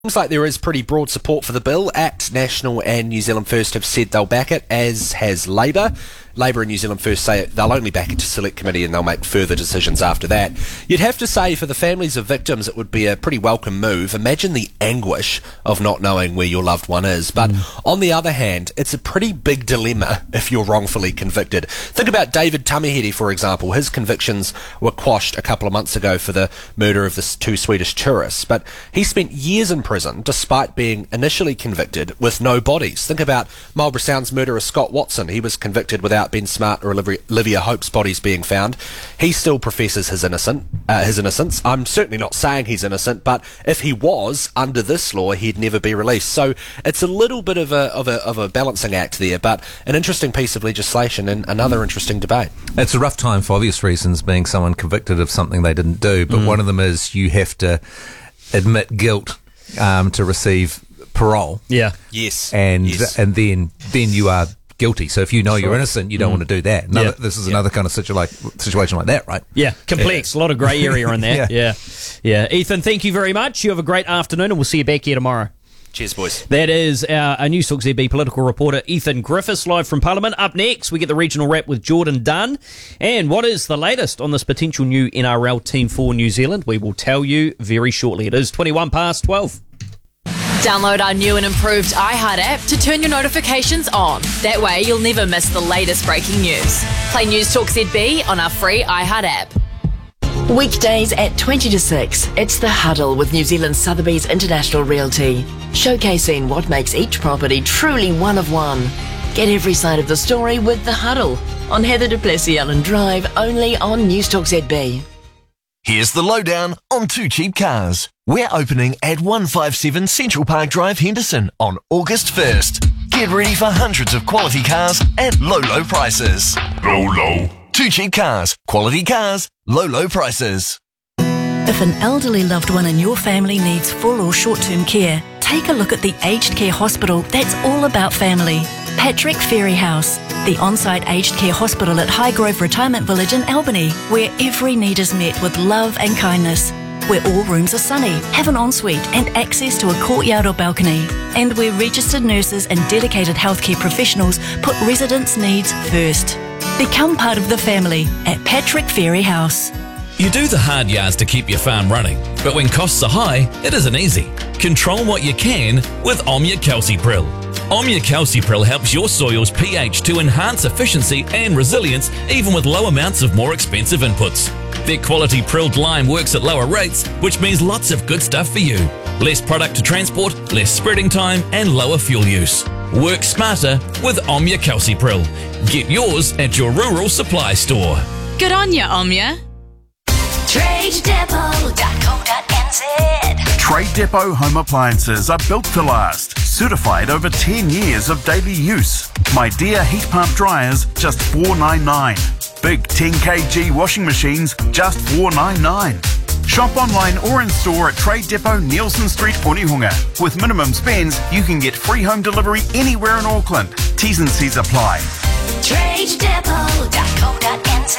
Seems like there is pretty broad support for the bill. ACT, National and New Zealand First have said they'll back it, as has Labour. Labour and New Zealand First say they'll only back it to select committee and they'll make further decisions after that. You'd have to say for the families of victims it would be a pretty welcome move. Imagine the anguish of not knowing where your loved one is. But on the other hand, it's a pretty big dilemma if you're wrongfully convicted. Think about David Tamihere, for example. His convictions were quashed a couple of months ago for the murder of the two Swedish tourists, but he spent years in prison despite being initially convicted with no bodies. Think about Marlborough Sounds murderer Scott Watson. He was convicted without Ben Smart or Olivia Hope's bodies being found. He still professes his innocence. I'm certainly not saying he's innocent, but if he was, under this law, he'd never be released. So it's a little bit of a balancing act there, but an interesting piece of legislation and another interesting debate. It's a rough time for obvious reasons, being someone convicted of something they didn't do, but one of them is you have to admit guilt to receive parole. Yeah. Yes. And yes. and then you are guilty. So if you know you're innocent, you don't want to do that. This is another kind of situation like that, right? Yeah, complex. A lot of grey area in there. Yeah. Ethan, thank you very much. You have a great afternoon, and we'll see you back here tomorrow. Cheers, boys. That is our Newstalk ZB political reporter Ethan Griffiths, live from Parliament. Up next, we get the regional wrap with Jordan Dunn. And what is the latest on this potential new NRL team for New Zealand? We will tell you very shortly. It is 12. Download our new and improved iHeart app to turn your notifications on. That way, you'll never miss the latest breaking news. Play Newstalk ZB on our free iHeart app. Weekdays at 20 to 6, it's The Huddle with New Zealand Sotheby's International Realty, showcasing what makes each property truly one of one. Get every side of the story with The Huddle on Heather du Plessis-Allen Drive, only on Newstalk ZB. Here's the lowdown on Two Cheap Cars. We're opening at 157 Central Park Drive, Henderson on August 1st. Get ready for hundreds of quality cars at low prices. Low. Two Cheap Cars. Quality cars, low prices. If an elderly loved one in your family needs full or short-term care, take a look at the aged care hospital that's all about family. Patrick Ferry House, the on-site aged care hospital at Highgrove Retirement Village in Albany, where every need is met with love and kindness, where all rooms are sunny, have an ensuite and access to a courtyard or balcony, and where registered nurses and dedicated healthcare professionals put residents' needs first. Become part of the family at Patrick Ferry House. You do the hard yards to keep your farm running, but when costs are high, it isn't easy. Control what you can with Omnia Calcipril. Omnia Calcipril helps your soil's pH to enhance efficiency and resilience even with low amounts of more expensive inputs. Their quality prilled lime works at lower rates, which means lots of good stuff for you. Less product to transport, less spreading time, and lower fuel use. Work smarter with Omnia Calcipril. Get yours at your rural supply store. Good on ya, Omnia. TradeDepot.co.nz. Trade Depot home appliances are built to last. Certified over 10 years of daily use. My Dear heat pump dryers, just $4.99. Big 10 kg washing machines, just $4.99. Shop online or in store at Trade Depot, Nielsen Street, Onehunga. With minimum spends, you can get free home delivery anywhere in Auckland. T's and C's apply. TradeDepot.co.nz.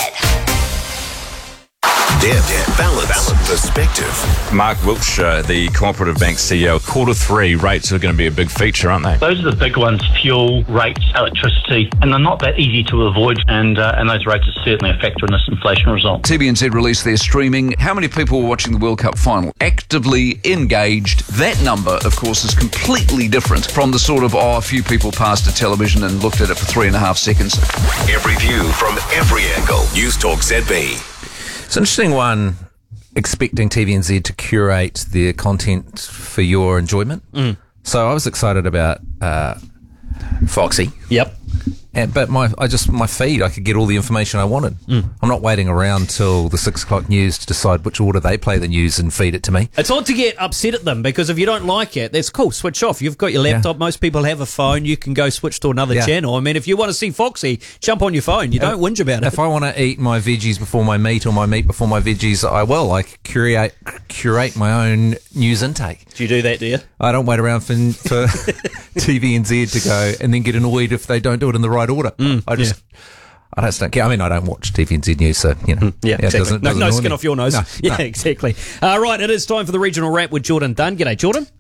Balance, perspective. Mark Wiltshire, the Cooperative Bank CEO, Q3 rates are going to be a big feature, aren't they? Those are the big ones: fuel, rates, electricity, and they're not that easy to avoid, and those rates are certainly a factor in this inflation result. TVNZ released their streaming. How many people were watching the World Cup final? Actively engaged. That number, of course, is completely different from the sort of, a few people passed a television and looked at it for 3.5 seconds. Every view from every angle. Newstalk ZB. It's an interesting one, expecting TVNZ to curate their content for your enjoyment. So I was excited about Foxy. Yep. But my feed, I could get all the information I wanted. I'm not waiting around till the 6 o'clock news to decide which order they play the news and feed it to me. It's odd to get upset at them, because if you don't like it, that's cool. Switch off. You've got your laptop. Most people have a phone. You can go switch to another channel. I mean, if you want to see Foxy, jump on your phone. You don't whinge about it. If I want to eat my veggies before my meat or my meat before my veggies, I will. I curate my own news intake. Do you do that, do you? I don't wait around for TVNZ to go and then get annoyed if they don't do it in the right order. I just don't care. I mean, I don't watch TVNZ News, so, you know. Yeah, exactly. Doesn't No annoy skin me. off your nose. No, yeah, no. exactly. Right, it is time for the regional wrap with Jordan Dunn. G'day, Jordan.